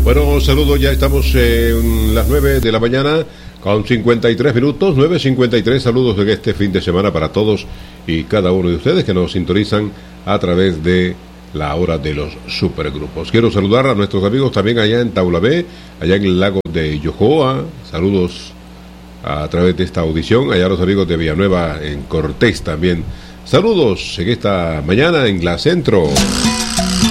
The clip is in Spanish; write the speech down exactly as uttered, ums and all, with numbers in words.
Bueno, saludos, ya estamos en las nueve de la mañana con cincuenta y tres minutos, nueve cincuenta y tres, saludos de este fin de semana para todos y cada uno de ustedes que nos sintonizan a través de la hora de los supergrupos. Quiero saludar a nuestros amigos también allá en Taulabé, allá en el lago de Yojoa, saludos a través de esta audición, allá a los amigos de Villanueva en Cortés también, saludos en esta mañana en la Centro.